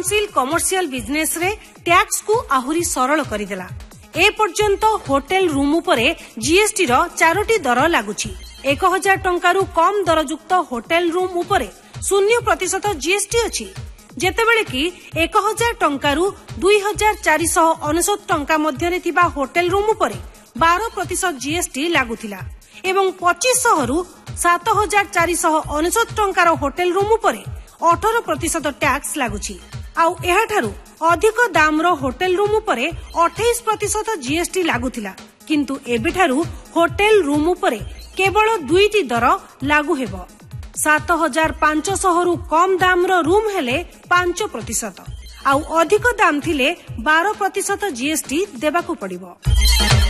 Council commercial business रे tax को आहुरी सरल करदेला। ए पर्यंत होटेल रूम उपरे जीएसटी रो 4टी दर लागुछि। 1000 टंकारु कम दरयुक्त होटेल रूम उपरे 0% जीएसटी अछि, जेतेबेले कि 1000 टंकारु 2499 टंका मध्यरे थिबा होटेल रूम उपरे 12% जीएसटी लागुथिला एवं 2500 रु 7499 टंकार होटेल रूम उपरे 18% टैक्स लागुछि। आउ एहाठारु अधिक दाम रो होटेल रूम उपरे 28% जीएसटी लागुथिला, किंतु एबेठारु होटेल रूम उपरे केवल 2टी दर लागू हेबो। 7500 रु कम दाम रो रूम हेले 5%, आउ अधिक दाम थिले 12% जीएसटी देबाकू पड़िबो।